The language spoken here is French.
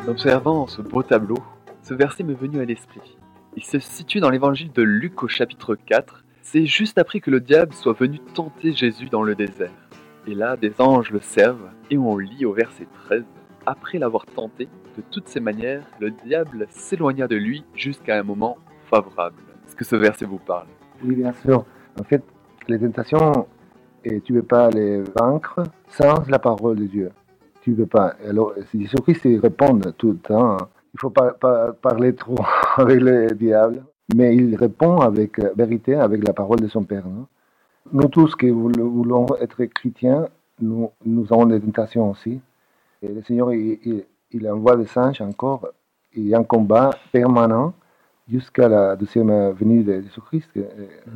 En observant ce beau tableau, ce verset m'est venu à l'esprit. Il se situe dans l'évangile de Luc au chapitre 4. C'est juste après que le diable soit venu tenter Jésus dans le désert. Et là, des anges le servent, et on lit au verset 13. Après l'avoir tenté, de toutes ses manières, le diable s'éloigna de lui jusqu'à un moment favorable. Est-ce que ce verset vous parle? Oui, bien sûr. En fait, les tentations, tu ne peux pas les vaincre sans la parole de Dieu. Tu ne peux pas. Alors, Jésus-Christ il répond tout le temps. Il ne faut pas parler trop avec le diable, mais il répond avec vérité, avec la parole de son Père. Non? Nous tous qui voulons être chrétiens, nous avons des tentations aussi. Et le Seigneur, il envoie des anges encore. Il y a un combat permanent jusqu'à la deuxième venue de Jésus-Christ.